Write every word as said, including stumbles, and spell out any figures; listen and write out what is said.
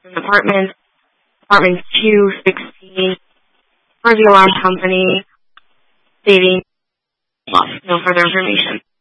apartment, apartment two sixteen, for the alarm company, stating no further information.